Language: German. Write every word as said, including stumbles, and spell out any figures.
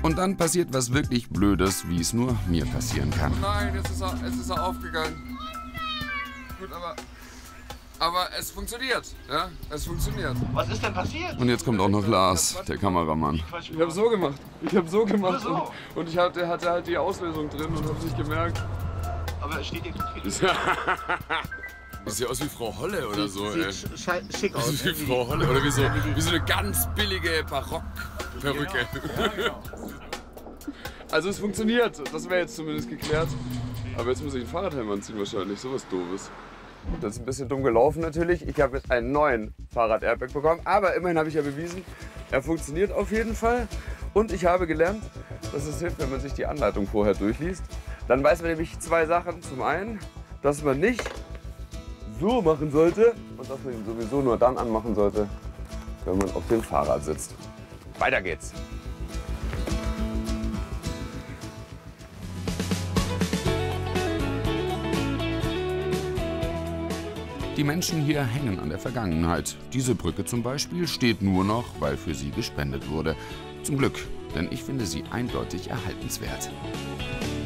Und dann passiert was wirklich Blödes, wie es nur mir passieren kann. Nein, jetzt ist er, jetzt ist er aufgegangen. Gut, aber, aber es funktioniert. Ja, es funktioniert. Was ist denn passiert? Und jetzt kommt auch noch Lars, der Kameramann. Ich habe so gemacht. Ich habe so gemacht. So. Und, und ich hatte, hatte halt die Auslösung drin und habe nicht gemerkt. Aber es steht hier. Das sieht aus wie Frau Holle oder so, ey. Sieht sch schick aus. Wie Frau Holle oder wie so, wie so eine ganz billige Barock-Perücke. Ja, genau. Also es funktioniert, das wäre jetzt zumindest geklärt. Aber jetzt muss ich einen Fahrradhelm anziehen wahrscheinlich, sowas Doofes. Das ist ein bisschen dumm gelaufen natürlich. Ich habe jetzt einen neuen Fahrrad-Airbag bekommen, aber immerhin habe ich ja bewiesen, er funktioniert auf jeden Fall. Und ich habe gelernt, dass es hilft, wenn man sich die Anleitung vorher durchliest. Dann weiß man nämlich zwei Sachen. Zum einen, dass man nicht so machen sollte und dass man ihn sowieso nur dann anmachen sollte, wenn man auf dem Fahrrad sitzt. Weiter geht's. Die Menschen hier hängen an der Vergangenheit. Diese Brücke zum Beispiel steht nur noch, weil für sie gespendet wurde. Zum Glück, denn ich finde sie eindeutig erhaltenswert.